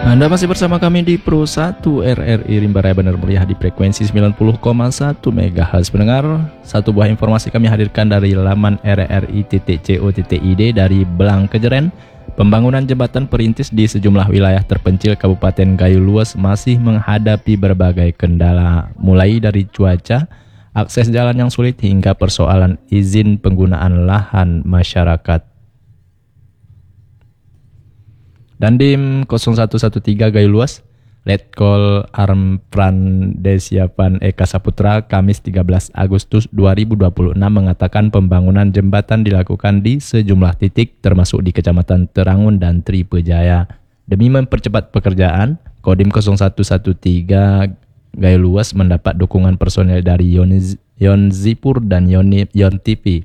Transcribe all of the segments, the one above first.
Anda masih bersama kami di Pro 1 RRI Rimba Raya Bandar Mulia di frekuensi 90,1 MHz. Pendengar, satu buah informasi kami hadirkan dari laman rri.co.id dari Belang Kejeren. Pembangunan jembatan perintis di sejumlah wilayah terpencil Kabupaten Gayo Luas masih menghadapi berbagai kendala, mulai dari cuaca, akses jalan yang sulit hingga persoalan izin penggunaan lahan masyarakat. Dandim 0113 Gayo Luas, Letkol Armpran Desiapan Eka Saputra, Kamis 13 Agustus 2026 mengatakan pembangunan jembatan dilakukan di sejumlah titik termasuk di Kecamatan Terangun dan Tripejaya. Demi mempercepat pekerjaan, Kodim 0113 Gayo Luas mendapat dukungan personel dari Yonzipur dan Yontipi.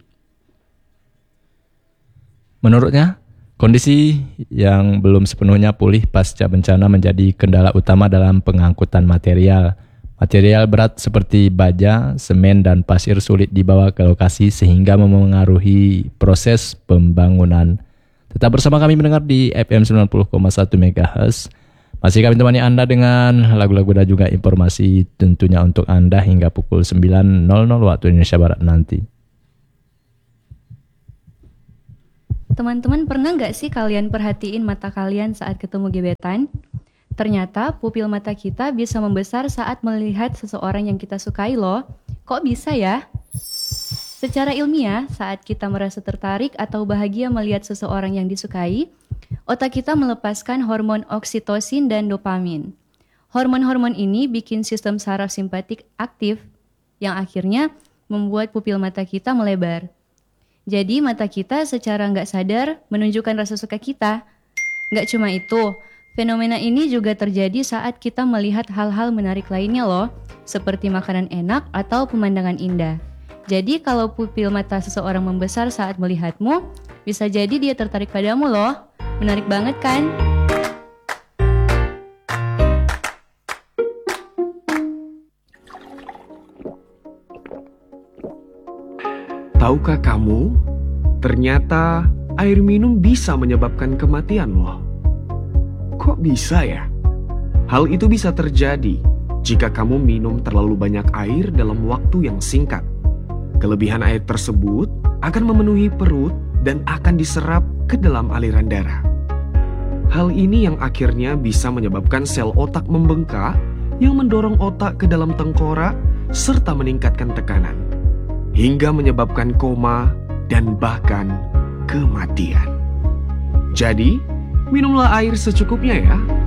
Menurutnya, kondisi yang belum sepenuhnya pulih pasca bencana menjadi kendala utama dalam pengangkutan material. Material berat seperti baja, semen, dan pasir sulit dibawa ke lokasi sehingga memengaruhi proses pembangunan. Tetap bersama kami mendengar di FM 90,1 MHz. Masih kami temani Anda dengan lagu-lagu dan juga informasi tentunya untuk Anda hingga pukul 9.00 waktu Indonesia Barat nanti. Teman-teman, pernah nggak sih kalian perhatiin mata kalian saat ketemu gebetan? Ternyata pupil mata kita bisa membesar saat melihat seseorang yang kita sukai loh. Kok bisa ya? Secara ilmiah, saat kita merasa tertarik atau bahagia melihat seseorang yang disukai, otak kita melepaskan hormon oksitosin dan dopamin. Hormon-hormon ini bikin sistem saraf simpatik aktif, yang akhirnya membuat pupil mata kita melebar. Jadi mata kita secara nggak sadar menunjukkan rasa suka kita. Nggak cuma itu, fenomena ini juga terjadi saat kita melihat hal-hal menarik lainnya loh, seperti makanan enak atau pemandangan indah. Jadi kalau pupil mata seseorang membesar saat melihatmu, bisa jadi dia tertarik padamu loh. Menarik banget kan? Tahukah kamu, ternyata air minum bisa menyebabkan kematian loh. Kok bisa ya? Hal itu bisa terjadi jika kamu minum terlalu banyak air dalam waktu yang singkat. Kelebihan air tersebut akan memenuhi perut dan akan diserap ke dalam aliran darah. Hal ini yang akhirnya bisa menyebabkan sel otak membengkak yang mendorong otak ke dalam tengkorak serta meningkatkan tekanan, hingga menyebabkan koma dan bahkan kematian. Jadi, minumlah air secukupnya ya.